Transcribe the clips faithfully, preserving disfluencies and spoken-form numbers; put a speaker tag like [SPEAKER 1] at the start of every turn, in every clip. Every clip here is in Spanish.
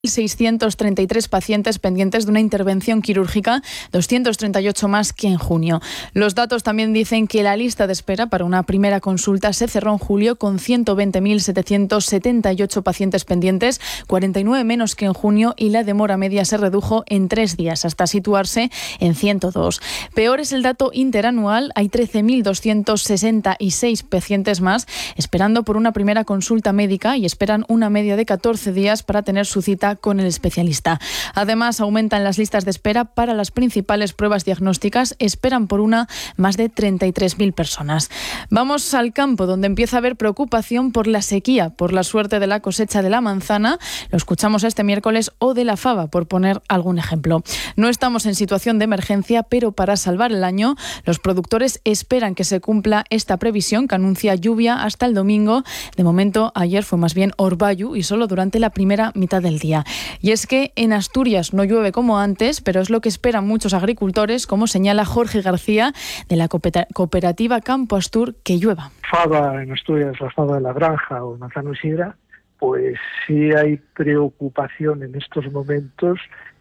[SPEAKER 1] seiscientos treinta y tres pacientes pendientes de una intervención quirúrgica, doscientos treinta y ocho más que en junio. Los datos también dicen que la lista de espera para una primera consulta se cerró en julio con ciento veinte mil setecientos setenta y ocho pacientes pendientes, cuarenta y nueve menos que en junio, y la demora media se redujo en tres días hasta situarse en ciento dos. Peor es el dato interanual, hay trece mil doscientos sesenta y seis pacientes más esperando por una primera consulta médica y esperan una media de catorce días para tener su cita con el especialista. Además, aumentan las listas de espera para las principales pruebas diagnósticas. Esperan por una más de treinta y tres mil personas. Vamos al campo, donde empieza a haber preocupación por la sequía, por la suerte de la cosecha de la manzana. Lo escuchamos este miércoles, o de la fava, por poner algún ejemplo. No estamos en situación de emergencia, pero para salvar el año, los productores esperan que se cumpla esta previsión, que anuncia lluvia hasta el domingo. De momento, ayer fue más bien orvallo y solo durante la primera mitad del día. Y es que en Asturias no llueve como antes, pero es lo que esperan muchos agricultores, como señala Jorge García, de la cooperativa Campo Astur, que llueva.
[SPEAKER 2] Fava en Asturias, la fava de la granja o manzano sidra, pues sí hay preocupación en estos momentos.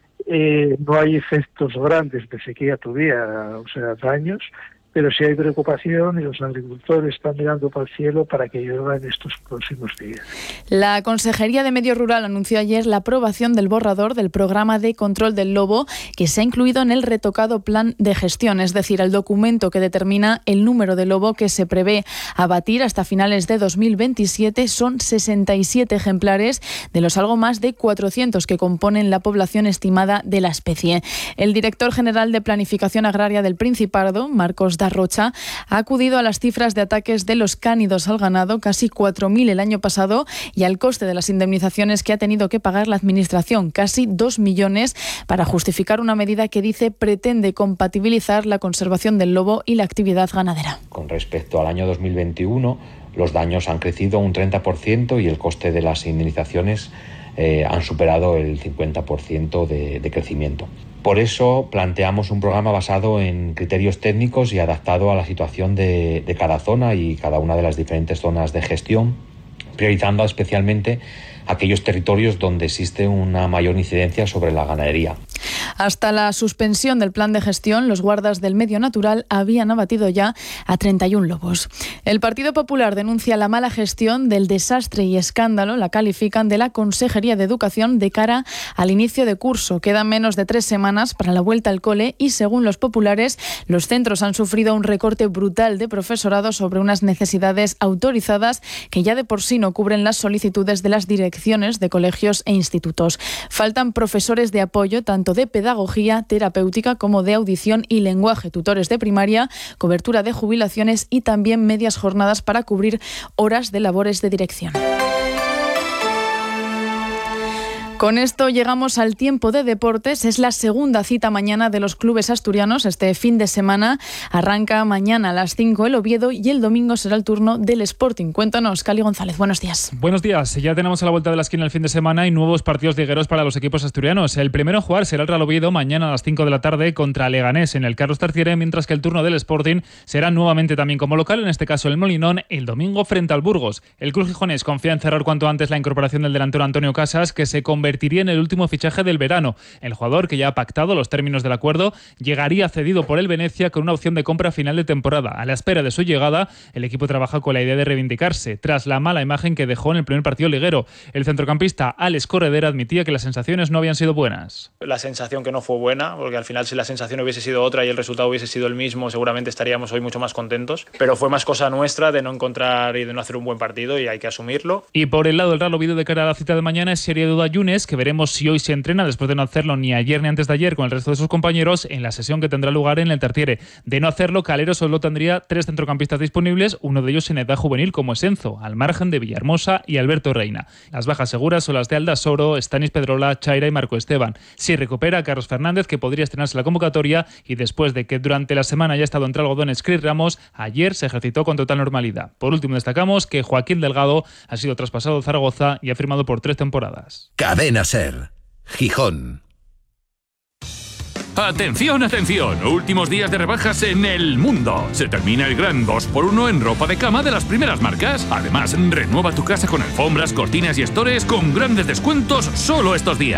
[SPEAKER 2] Eh, no hay efectos grandes de sequía todavía, o sea, daños, pero sí hay preocupación y los agricultores están mirando para el cielo para que llueva en estos próximos días.
[SPEAKER 1] La Consejería de Medio Rural anunció ayer la aprobación del borrador del programa de control del lobo, que se ha incluido en el retocado plan de gestión, es decir, el documento que determina el número de lobo que se prevé abatir hasta finales de dos mil veintisiete. Son sesenta y siete ejemplares de los algo más de cuatrocientos que componen la población estimada de la especie. El director general de Planificación Agraria del Principado, Marcos da Rocha, ha acudido a las cifras de ataques de los cánidos al ganado, casi cuatro mil el año pasado, y al coste de las indemnizaciones que ha tenido que pagar la Administración, casi dos millones, para justificar una medida que dice pretende compatibilizar la conservación del lobo y la actividad ganadera.
[SPEAKER 3] Con respecto al año dos mil veintiuno, los daños han crecido un treinta por ciento y el coste de las indemnizaciones eh, han superado el cincuenta por ciento de, de crecimiento. Por eso planteamos un programa basado en criterios técnicos y adaptado a la situación de, de cada zona y cada una de las diferentes zonas de gestión, priorizando especialmente aquellos territorios donde existe una mayor incidencia sobre la ganadería.
[SPEAKER 1] Hasta la suspensión del plan de gestión, los guardas del medio natural habían abatido ya a treinta y uno lobos. El Partido Popular denuncia la mala gestión, del desastre y escándalo, la califican, de la Consejería de Educación de cara al inicio de curso. Quedan menos de tres semanas para la vuelta al cole y, según los populares, los centros han sufrido un recorte brutal de profesorado sobre unas necesidades autorizadas que ya de por sí no cubren las solicitudes de las direcciones de colegios e institutos. Faltan profesores de apoyo, tanto de pedagogía terapéutica como de audición y lenguaje, tutores de primaria, cobertura de jubilaciones y también medias jornadas para cubrir horas de labores de dirección. Con esto llegamos al tiempo de deportes. Es la segunda cita mañana de los clubes asturianos. Este fin de semana arranca mañana a las cinco el Oviedo y el domingo será el turno del Sporting. Cuéntanos, Cali González. Buenos días.
[SPEAKER 4] Buenos días. Ya tenemos a la vuelta de la esquina el fin de semana y nuevos partidos ligueros para los equipos asturianos. El primero en jugar será el Real Oviedo mañana a las cinco de la tarde contra Leganés en el Carlos Tartiere, mientras que el turno del Sporting será nuevamente también como local, en este caso el Molinón, el domingo frente al Burgos. El club gijonés confía en cerrar cuanto antes la incorporación del delantero Antonio Casas, que se convertiría en el último fichaje del verano. El jugador, que ya ha pactado los términos del acuerdo, llegaría cedido por el Venecia con una opción de compra a final de temporada. A la espera de su llegada, el equipo trabaja con la idea de reivindicarse tras la mala imagen que dejó en el primer partido liguero. El centrocampista Alex Corredera admitía que las sensaciones no habían sido buenas.
[SPEAKER 5] La sensación que no fue buena, porque al final si la sensación hubiese sido otra y el resultado hubiese sido el mismo, seguramente estaríamos hoy mucho más contentos. Pero fue más cosa nuestra de no encontrar y de no hacer un buen partido, y hay que asumirlo.
[SPEAKER 4] Y por el lado del Real Oviedo, de cara a la cita de mañana, es seria duda Yunes, que veremos si hoy se entrena después de no hacerlo ni ayer ni antes de ayer con el resto de sus compañeros en la sesión que tendrá lugar en el Tartiere. De no hacerlo, Calero solo tendría tres centrocampistas disponibles, uno de ellos en edad juvenil como es Enzo, al margen de Villahermosa y Alberto Reina. Las bajas seguras son las de Aldasoro, Stanis Pedrola, Chaira y Marco Esteban. Si recupera a Carlos Fernández, que podría estrenarse la convocatoria, y después de que durante la semana haya estado entre algodones Chris Ramos, ayer se ejercitó con total normalidad. Por último, destacamos que Joaquín Delgado ha sido traspasado a Zaragoza y ha firmado por tres temporadas.
[SPEAKER 6] Cadena SER, Gijón. Atención, atención, últimos días de rebajas en El Mundo. Se termina el gran dos por uno en ropa de cama de las primeras marcas. Además, renueva tu casa con alfombras, cortinas y estores con grandes descuentos solo estos días.